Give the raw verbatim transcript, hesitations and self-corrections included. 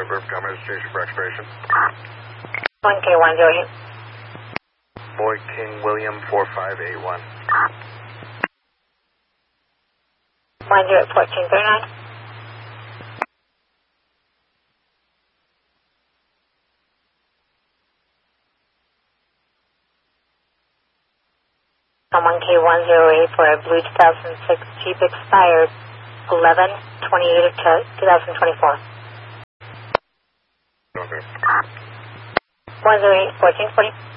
River, Commerce Station for expiration. one K one zero eight. Boy King William four five eight one. one zero fourteen thirty-nine. one K one zero eight for a blue two thousand six Jeep expired eleven twenty-eight of twenty twenty-four. Okay. one zero eight fourteen forty.